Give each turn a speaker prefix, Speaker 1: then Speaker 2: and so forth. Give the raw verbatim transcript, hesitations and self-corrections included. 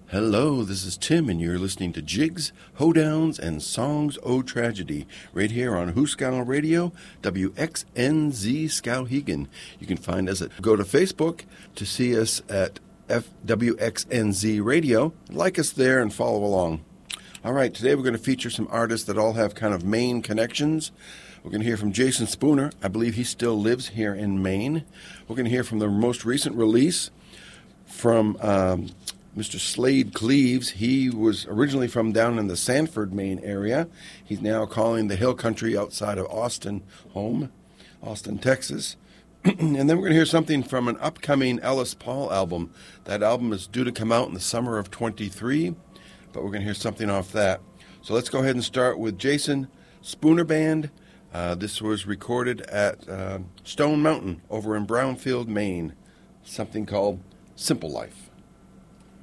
Speaker 1: Hello, this is Tim, and you're listening to Jigs, Hoedowns, and Songs O Tragedy, right here on Hooskow Radio, W X N Z Skowhegan. You can find us at, go to Facebook to see us at F, W X N Z Radio. Like us there and follow along. All right, today we're going to feature some artists that all have kind of Maine connections. We're going to hear from Jason Spooner. I believe he still lives here in Maine. We're going to hear from the most recent release from Um, Mister Slade Cleaves. He was originally from down in the Sanford, Maine area. He's now calling the hill country outside of Austin home, Austin, Texas. And then we're going to hear something from an upcoming Ellis Paul album. That album is due to come out in the summer of twenty-three, but we're going to hear something off that. So let's go ahead and start with Jason Spooner Band. Uh, this was recorded at uh, Stone Mountain over in Brownfield, Maine. Something called Simple Life.